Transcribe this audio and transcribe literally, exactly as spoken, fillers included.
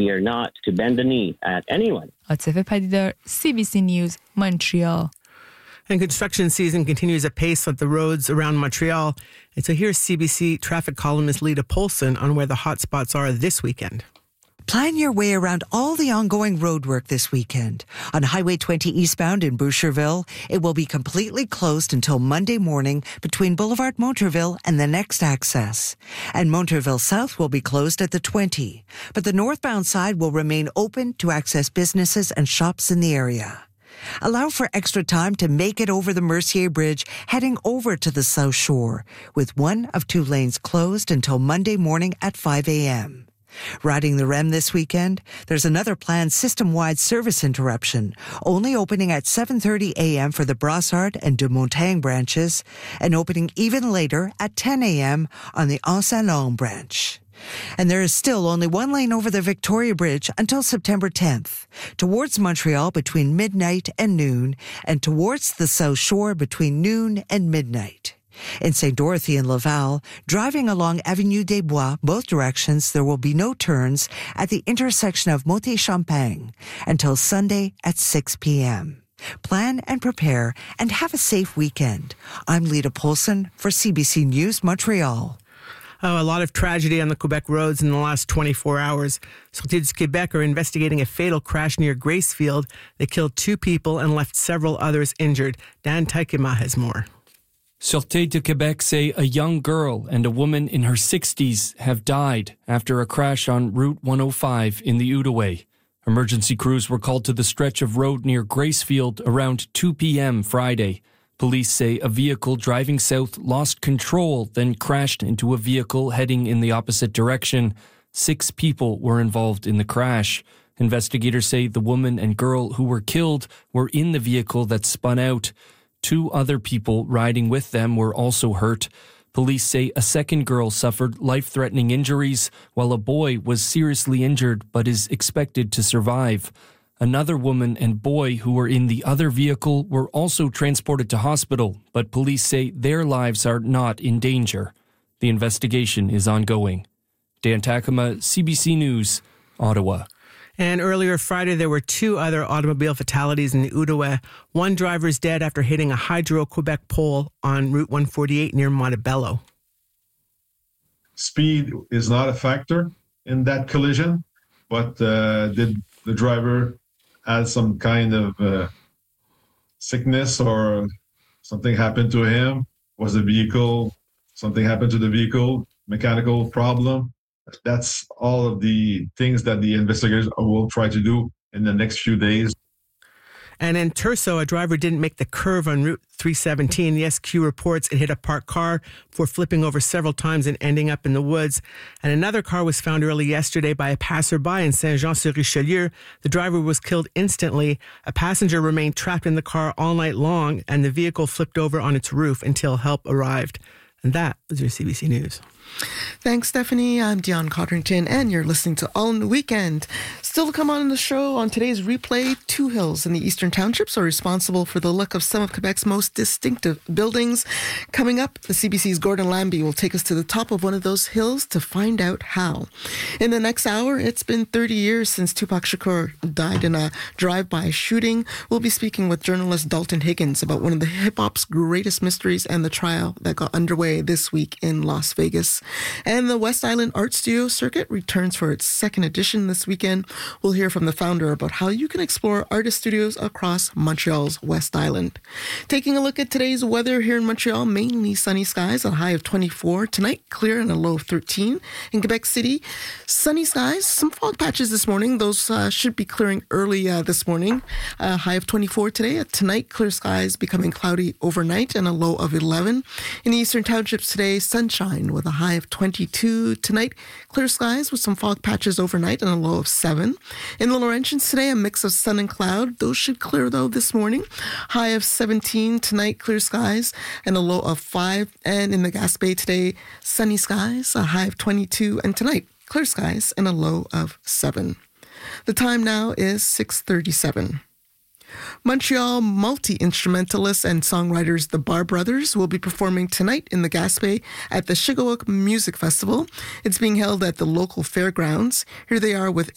We are not to bend the knee at anyone. عاطفه پدیدار C B C News, Montreal. And construction season continues apace on the roads around Montreal. And so here's C B C traffic columnist Lita Polson on where the hot spots are this weekend. Plan your way around all the ongoing roadwork this weekend. On Highway twenty eastbound in Boucherville, it will be completely closed until Monday morning between Boulevard Monterville and the next access. And Monterville South will be closed at the twenty, but the northbound side will remain open to access businesses and shops in the area. Allow for extra time to make it over the Mercier Bridge heading over to the South Shore, with one of two lanes closed until Monday morning at five a.m. Riding the R E M this weekend, there's another planned system-wide service interruption, only opening at seven thirty a.m. for the Brassard and de Montagne branches, and opening even later at ten a.m. on the Anse-Saint-Laurent branch. And there is still only one lane over the Victoria Bridge until September tenth, towards Montreal between midnight and noon, and towards the South Shore between noon and midnight. In Saint Dorothy and Laval, driving along Avenue des Bois, both directions, there will be no turns at the intersection of Montée-Champagne until Sunday at six p.m. Plan and prepare and have a safe weekend. I'm Lita Polson for C B C News, Montreal. Oh, a lot of tragedy on the Quebec roads in the last twenty-four hours. Sûreté du Québec are investigating a fatal crash near Gracefield that killed two people and left several others injured. Dan Taikema has more. Sûreté du Québec say a young girl and a woman in her sixties have died after a crash on Route one oh five in the Outaouais. Emergency crews were called to the stretch of road near Gracefield around two p.m. Friday. Police say a vehicle driving south lost control, then crashed into a vehicle heading in the opposite direction. Six people were involved in the crash. Investigators say the woman and girl who were killed were in the vehicle that spun out. Two other people riding with them were also hurt. Police say a second girl suffered life-threatening injuries, while a boy was seriously injured but is expected to survive. Another woman and boy who were in the other vehicle were also transported to hospital, but police say their lives are not in danger. The investigation is ongoing. Dan Takema, C B C News, Ottawa. And earlier Friday, there were two other automobile fatalities in the Outaouais. One driver is dead after hitting a Hydro-Quebec pole on Route one forty-eight near Montebello. Speed is not a factor in that collision, but uh, did the driver had some kind of uh, sickness or something happened to him? Was the vehicle, something happened to the vehicle, mechanical problem? That's all of the things that the investigators will try to do in the next few days. And in Turso, a driver didn't make the curve on Route three seventeen. The S Q reports it hit a parked car before flipping over several times and ending up in the woods. And another car was found early yesterday by a passerby in Saint-Jean-sur-Richelieu. The driver was killed instantly. A passenger remained trapped in the car all night long, and the vehicle flipped over on its roof until help arrived. And that was your C B C News. Thanks, Stephanie. I'm Dion Cotterton, and you're listening to All in the Weekend. Still to come on the show on today's replay, two hills in the Eastern Townships are responsible for the look of some of Quebec's most distinctive buildings. Coming up, the C B C's Gordon Lambie will take us to the top of one of those hills to find out how. In the next hour, it's been thirty years since Tupac Shakur died in a drive-by shooting. We'll be speaking with journalist Dalton Higgins about one of the hip-hop's greatest mysteries and the trial that got underway this week in Las Vegas. And the West Island Art Studio Circuit returns for its second edition this weekend. We'll hear from the founder about how you can explore artist studios across Montreal's West Island. Taking a look at today's weather here in Montreal, mainly sunny skies, a high of twenty-four. Tonight, clear and a low of thirteen. In Quebec City, sunny skies, some fog patches this morning. Those uh, should be clearing early uh, this morning. A high of twenty-four today. Tonight, clear skies becoming cloudy overnight and a low of eleven. In the Eastern Townships today, sunshine with a high of twenty-two. Tonight, clear skies with some fog patches overnight and a low of seven. In the Laurentians today, a mix of sun and cloud. Those should clear, though, this morning. High of seventeen. Tonight, clear skies and a low of five. And in the Gaspé today, sunny skies, a high of twenty-two. And tonight, clear skies and a low of seven. The time now is six thirty-seven. Montreal multi-instrumentalists and songwriters the Bar Brothers will be performing tonight in the Gaspé at the Shigawak Music Festival. It's being held at the local fairgrounds. Here they are with